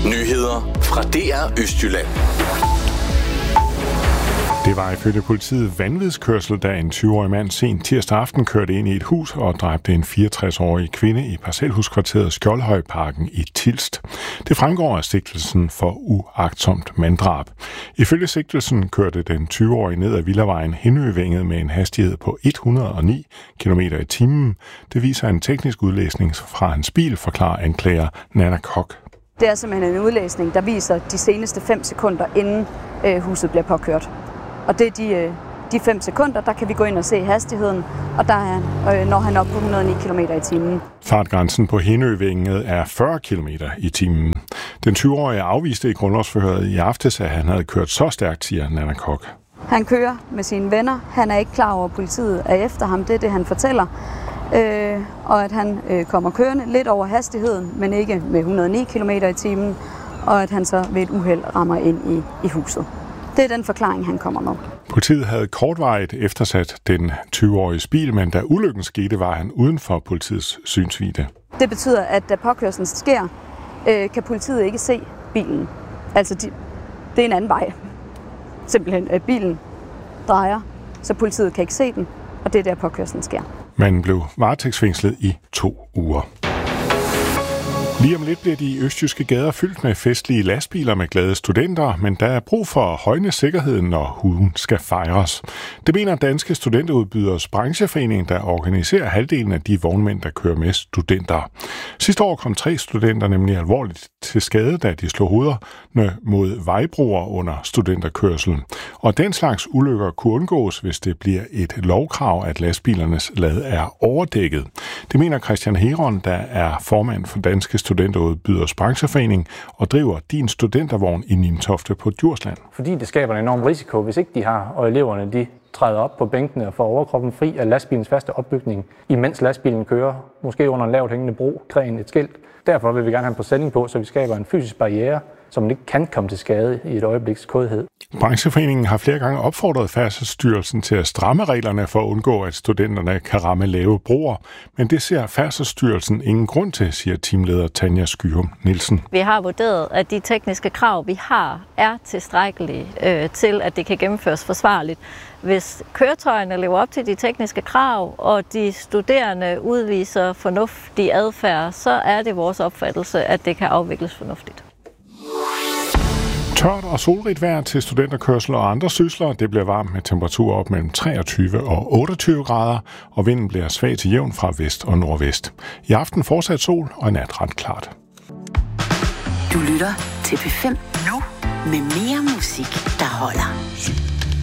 Nyheder fra DR Østjylland. Det var ifølge politiet vanvidskørsel, da en 20-årig mand sent tirsdag aften kørte ind i et hus og dræbte en 64-årig kvinde i parcelhuskvarteret Skjoldhøjparken i Tilst. Det fremgår af sigtelsen for uagtsomt manddrab. Ifølge sigtelsen kørte den 20-årige ned ad Villavejen Hindøvænget med en hastighed på 109 km i timen. Det viser en teknisk udlæsning fra hans bil, forklarer anklager Nana Kok. Det er simpelthen en udlæsning, der viser de seneste 5 sekunder, inden huset bliver påkørt. Og det er de 5 sekunder, der kan vi gå ind og se hastigheden, og der når han op på 109 km i timen. Fartgrænsen på Hindøvænget er 40 km i timen. Den 20-årige afviste i grundlovsforhøret i aftes, at han havde kørt så stærkt, siger Nana Kok. Han kører med sine venner. Han er ikke klar over, at politiet er efter ham. Det er det, han fortæller. Og at han kommer kørende lidt over hastigheden, men ikke med 109 km i timen. Og at han så ved et uheld rammer ind i huset. Det er den forklaring, han kommer med. Politiet havde kortvarigt eftersat den 20-årige bil, men da ulykken skete, var han uden for politiets synsvidde. Det betyder, at da påkørslen sker, kan politiet ikke se bilen. Altså, det er en anden vej. Simpelthen, at bilen drejer, så politiet kan ikke se den, og det er der påkørslen sker. Man blev varetægtsfængslet i 2 uger. Lige om lidt bliver de østjyske gader fyldt med festlige lastbiler med glade studenter, men der er brug for at højne sikkerheden, når ugen skal fejres. Det mener Danske Studenterudbyders brancheforening, der organiserer halvdelen af de vognmænd, der kører med studenter. Sidste år kom 3 studenter nemlig alvorligt til skade, da de slog hovederne mod vejbroer under studenterkørselen. Og den slags ulykker kunne undgås, hvis det bliver et lovkrav, at lastbilernes lad er overdækket. Det mener Christian Heron, der er formand for Danske Studenterudbyders brancheforening og driver Din Studentervogn i Nimtofte på Djursland. Fordi det skaber en enorm risiko, hvis ikke de har, og eleverne de træder op på bænkene og får overkroppen fri af lastbilens faste opbygning, imens lastbilen kører, måske under en lavt hængende bro, kræn et skilt. Derfor vil vi gerne have en præsending på, så vi skaber en fysisk barriere, som man ikke kan komme til skade i et øjebliks kodhed. Brancheforeningen har flere gange opfordret Færdselsstyrelsen til at stramme reglerne for at undgå, at studenterne kan ramme lave broer, men det ser Færdselsstyrelsen ingen grund til, siger teamleder Tanja Skyrum Nielsen. Vi har vurderet, at de tekniske krav, vi har, er tilstrækkelige til, at det kan gennemføres forsvarligt. Hvis køretøjerne lever op til de tekniske krav, og de studerende udviser fornuftig adfærd, så er det vores opfattelse, at det kan afvikles fornuftigt. Tørt og solrigt vejr til studenterkørsel og andre sysler. Det bliver varmt med temperaturer op mellem 23 og 28 grader, og vinden bliver svag til jævn fra vest og nordvest. I aften fortsat sol og i nat ret klart. Du lytter til P5 nu med mere musik, der holder.